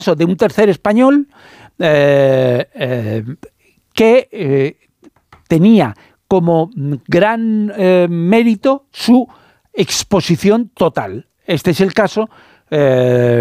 de un tercer español que tenía como gran mérito su exposición total. Este es el caso